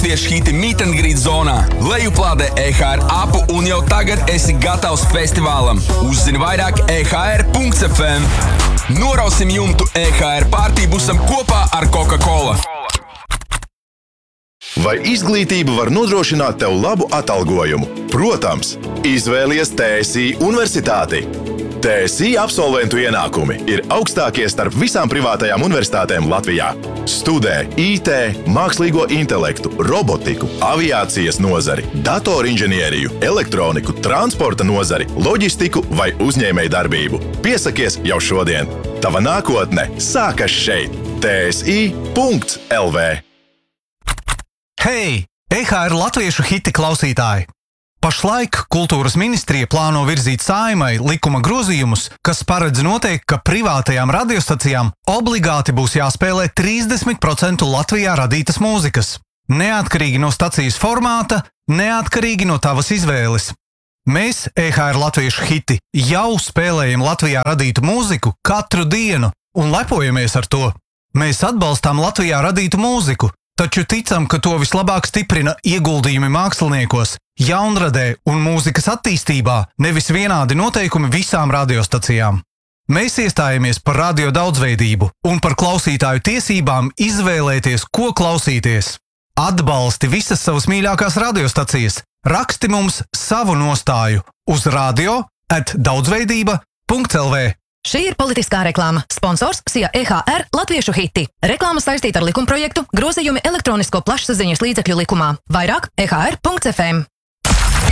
latviešu hiti Meet and Greet zonā. Lejuplādē EHR apu un jau tagad esi gatavs festivālam. Uzzini vairāk EHR.fm. Norausim jumtu EHR pārtībusam kopā ar Coca-Cola. Vai izglītība var nodrošināt tev labu atalgojumu? Protams, izvēlies TSI universitāti. TSI absolventu ienākumi ir augstākie starp visām privātajām universitātēm Latvijā. Studē IT, mākslīgo intelektu, robotiku, aviācijas nozari, datorinženieriju, elektroniku, transporta nozari, loģistiku vai uzņēmējdarbību. Piesakies jau šodien. Tava nākotne sākas šeit. TSI.LV. Hei, EHR latviešu hiti klausītāji! Pašlaik Kultūras ministrija plāno virzīt Saeimai likuma grozījumus, kas paredz noteikt, ka privātajām radiostacijām obligāti būs jāspēlē 30% Latvijā radītas mūzikas. Neatkarīgi no stacijas formāta, neatkarīgi no tavas izvēles. Mēs, EHR latviešu hiti, jau spēlējam Latvijā radītu mūziku katru dienu un lepojamies ar to. Mēs atbalstām Latvijā radītu mūziku, taču ticam, ka to vislabāk stiprina ieguldījumi māksliniekos, jaunradē un mūzikas attīstībā, nevis vienādi noteikumi visām radiostacijām. Mēs iestājamies par radio daudzveidību un par klausītāju tiesībām izvēlēties, ko klausīties. Atbalsti visas savas mīļākās radiostacijas. Raksti mums savu nostāju uz radio@daudzveidība.lv. Šī ir politiskā reklāma. Sponsors SIA EHR latviešu hiti. Reklāma saistīta ar likumprojektu grozījumi elektronisko plašsaziņas līdzekļu likumā. Vairāk EHR.fm.